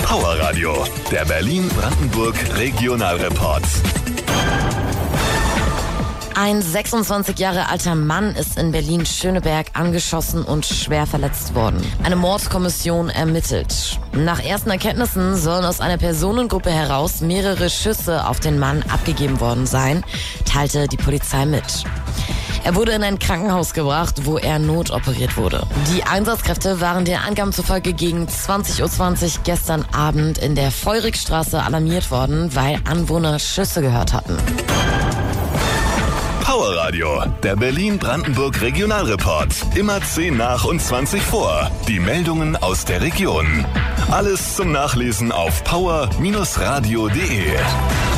Power Radio, der Berlin-Brandenburg Regionalreport. Ein 26 Jahre alter Mann ist in Berlin-Schöneberg angeschossen und schwer verletzt worden. Eine Mordkommission ermittelt. Nach ersten Erkenntnissen sollen aus einer Personengruppe heraus mehrere Schüsse auf den Mann abgegeben worden sein, teilte die Polizei mit. Er wurde in ein Krankenhaus gebracht, wo er notoperiert wurde. Die Einsatzkräfte waren den Angaben zufolge gegen 20:20 Uhr gestern Abend in der Feurigstraße alarmiert worden, weil Anwohner Schüsse gehört hatten. Power Radio, der Berlin-Brandenburg Regionalreport. Immer 10 nach und 20 vor. Die Meldungen aus der Region. Alles zum Nachlesen auf power-radio.de.